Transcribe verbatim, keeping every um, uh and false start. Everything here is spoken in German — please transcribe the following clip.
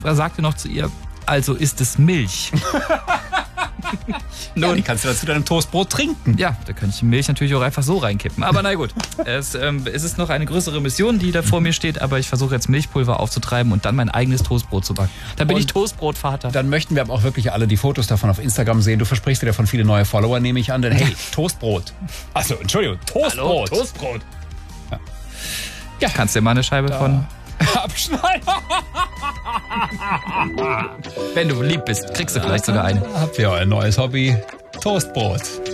sagte noch zu ihr, also ist es Milch. Nun, ja, die kannst du dazu deinem Toastbrot trinken. Ja, da könnte ich die Milch natürlich auch einfach so reinkippen. Aber na gut, es, ähm, es ist noch eine größere Mission, die da vor mir steht, aber ich versuche jetzt Milchpulver aufzutreiben und dann mein eigenes Toastbrot zu backen. Dann bin und ich Toastbrotvater. Dann möchten wir aber auch wirklich alle die Fotos davon auf Instagram sehen. Du versprichst dir davon viele neue Follower, nehme ich an, denn hey, Toastbrot. Achso, Entschuldigung, Toastbrot. Hallo, Toastbrot. Ja. Ja. Kannst dir mal eine Scheibe da von abschneiden. Wenn du lieb bist, kriegst du vielleicht sogar eine. Habt ihr euer neues Hobby? Toastbrot.